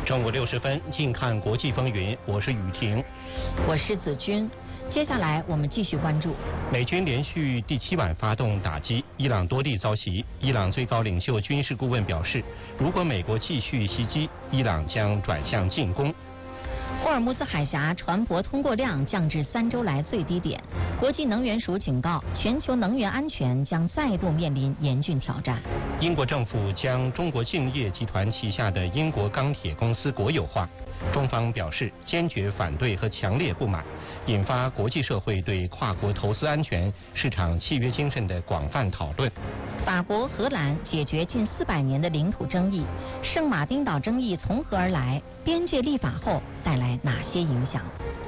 正午60分，近看国际风云，我是雨婷， 我是子君。接下来我们继续关注美军连续第7晚发动打击，伊朗多地遭袭。伊朗最高领袖军事顾问表示，如果美国继续袭击，伊朗将转向进攻。 霍尔木兹海峡船舶通过量降至3周来最低点。国际能源署警告，全球能源安全将再度面临严峻挑战。 英国政府将中国敬业集团旗下的英国钢铁公司国有化，中方表示坚决反对和强烈不满，引发国际社会对跨国投资安全、市场契约精神的广泛讨论。 法国、荷兰解决近400年的领土争议，圣马丁岛争议从何而来？边界立法后带来哪些影响？